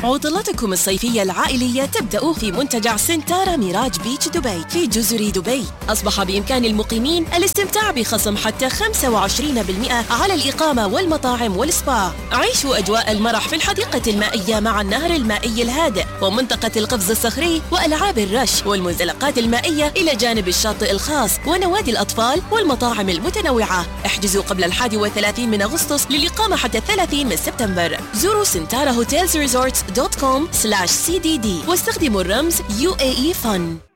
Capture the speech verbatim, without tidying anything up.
عطلاتكم الصيفية العائلية تبدأ في منتجع سنتارا ميراج بيتش دبي في جزر دبي. أصبح بإمكان المقيمين الاستمتاع بخصم حتى خمسة وعشرين بالمئة على الإقامة والمطاعم والسبا. عيشوا أجواء المرح في الحديقة المائية مع النهر المائي الهادئ ومنطقة القفز الصخري وألعاب الرش والمنزلقات المائية إلى جانب الشاطئ الخاص ونوادي الأطفال والمطاعم المتنوعة. احجزوا قبل الحادي والثلاثين من أغسطس للإقامة حتى الثلاثين من سبتمبر. زوروا سنتارا هوتيلز ريزورتس دوت كوم سلاش سي دي دي واستخدموا الرمز يو اي اي فن.